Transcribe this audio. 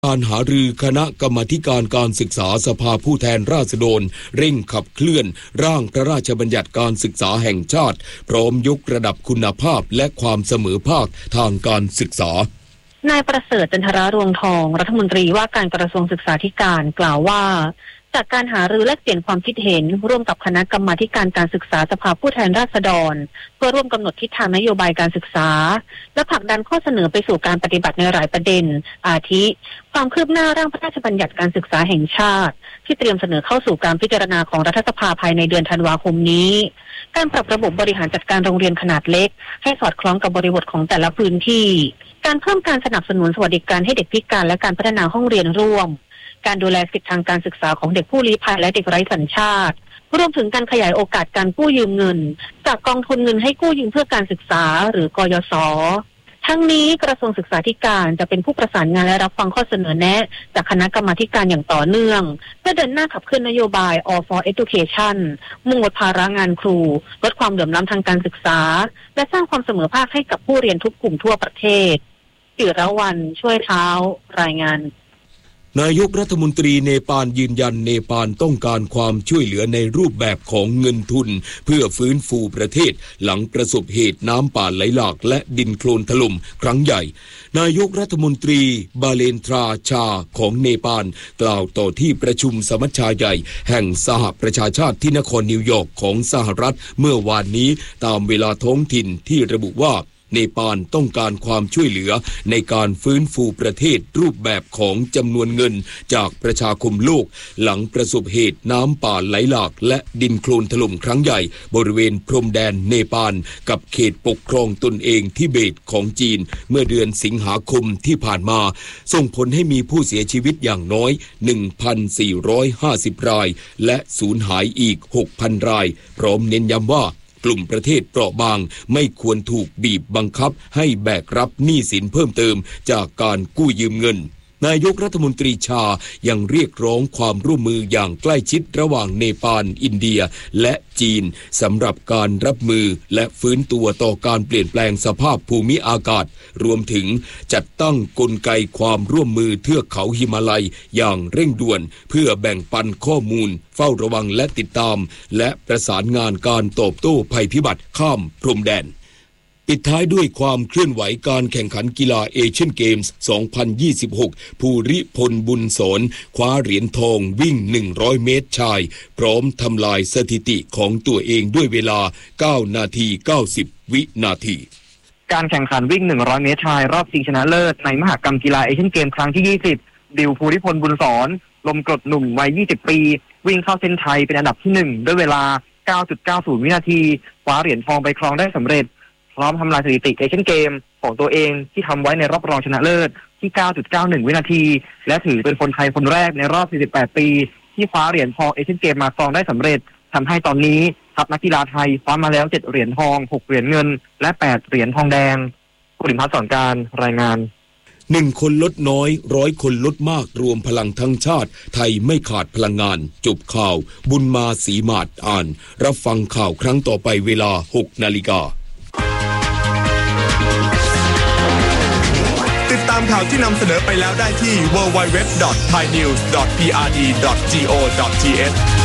การหารือคณะกรรมาธิการการศึกษาสภาผู้แทนราษฎรเร่งขับเคลื่อนร่างพระราชบัญญัติการศึกษาแห่งชาติพร้อมยกระดับคุณภาพและความเสมอภาคทางการศึกษานายประเสริฐ จันทรารวงทองรัฐมนตรีว่าการกระทรวงศึกษาธิการกล่าวว่าจากการหารือแลกเปลี่ยนความคิดเห็นร่วมกับคณะกรรมาธิการการศึกษาสภาผู้แทนราษฎรเพื่อร่วมกำหนดทิศทางนโยบายการศึกษาและผลักดันข้อเสนอไปสู่การปฏิบัติในหลายประเด็นอาทิความคืบหน้าร่างพระราชบัญญัติการศึกษาแห่งชาติที่เตรียมเสนอเข้าสู่การพิจารณาของรัฐสภาภายในเดือนธันวาคมนี้การปรับระบบบริหารจัดการโรงเรียนขนาดเล็กให้สอดคล้องกับบริบทของแต่ละพื้นที่การเพิ่มการสนับสนุนสวัสดิการให้เด็กพิการและการพัฒนาห้องเรียนร่วมการดูแลสิทธิทางการศึกษาของเด็กผู้ลี้ภัยและเด็กไร้สัญชาติรวมถึงการขยายโอกาสการกู้ยืมเงินจากกองทุนเงินให้กู้ยืมเพื่อการศึกษาหรือกยศ.ทั้งนี้กระทรวงศึกษาธิการจะเป็นผู้ประสานงานและรับฟังข้อเสนอแนะจากคณะกรรมาธิการอย่างต่อเนื่องเพื่อเดินหน้าขับเคลื่อนนโยบาย All for Education มุ่งลดภาระงานครูลดความเหลื่อมล้ำทางการศึกษาและสร้างความเสมอภาคให้กับผู้เรียนทุกกลุ่มทั่วประเทศจิรวรรณช่วยเท้ารายงานนายกรัฐมนตรีเนปาลยืนยันเนปาลต้องการความช่วยเหลือในรูปแบบของเงินทุนเพื่อฟื้นฟูประเทศหลังประสบเหตุน้ำป่าไหลหลากและดินโคลนถล่มครั้งใหญ่นายกรัฐมนตรีบาเลนทราชาของเนปาลกล่าวต่อที่ประชุมสมัชชาใหญ่แห่งสหประชาชาติที่นครนิวยอร์กของสหรัฐเมื่อวานนี้ตามเวลาท้องถิ่นที่ระบุว่าเนปาลต้องการความช่วยเหลือในการฟื้นฟูประเทศรูปแบบของจำนวนเงินจากประชาคมโลกหลังประสบเหตุน้ำป่าไหลหลากและดินโคลนถล่มครั้งใหญ่บริเวณพรมแดนเนปาลกับเขตปกครองตนเองทิเบตของจีนเมื่อเดือนสิงหาคมที่ผ่านมาส่งผลให้มีผู้เสียชีวิตอย่างน้อย 1,450 รายและสูญหายอีก 6,000 รายพร้อมเน้นย้ำว่ากลุ่มประเทศเปราะบางไม่ควรถูกบีบบังคับให้แบกรับหนี้สินเพิ่มเติมจากการกู้ยืมเงินนายกรัฐมนตรีชายังเรียกร้องความร่วมมืออย่างใกล้ชิดระหว่างเนปาลอินเดียและจีนสำหรับการรับมือและฟื้นตัวต่อการเปลี่ยนแปลงสภาพภูมิอากาศรวมถึงจัดตั้งกลไกความร่วมมือเทือกเขาหิมาลัยอย่างเร่งด่วนเพื่อแบ่งปันข้อมูลเฝ้าระวังและติดตามและประสานงานการตอบโต้ภัยพิบัติข้ามพรมแดนปิดท้ายด้วยความเคลื่อนไหวการแข่งขันกีฬาเอเชียนเกมส์ 2026 ภูริพลบุญสอนคว้าเหรียญทองวิ่ง 100 เมตรชายพร้อมทำลายสถิติของตัวเองด้วยเวลา 9 นาที 90 วินาทีการแข่งขันวิ่ง 100 เมตรชายรอบชิงชนะเลิศในมหกรรมกีฬาเอเชียนเกมส์ครั้งที่ 20 ดิวภูริพลบุญสอนลมกรดหนุ่มวัย 20 ปีวิ่งเข้าเส้นชัยเป็นอันดับที่ 1 ด้วยเวลา 9.90 วินาทีคว้าเหรียญทองไปครองได้สำเร็จพร้อมทำลายสถิติเอเชียนเกมของตัวเองที่ทำไว้ในรอบรองชนะเลิศที่ 9.91 วินาทีและถือเป็นคนไทยคนแรกในรอบ 48 ปีที่คว้าเหรียญทองเอเชียนเกมมาครองได้สำเร็จทำให้ตอนนี้ทัพนักกีฬาไทยคว้ามาแล้ว 7 เหรียญทอง 6 เหรียญเงินและ 8 เหรียญทองแดงกุลิมพัฒน์สอนการรายงาน 1 คนลดน้อย100 คนลดมากรวมพลังทั้งชาติไทยไม่ขาดพลังงานจบข่าวบุญมาศรีมาศอ่านรับฟังข่าวครั้งต่อไปเวลา 6 นาฬิกาติดตามข่าวที่นำเสนอไปแล้วได้ที่ www.thainews.prd.go.th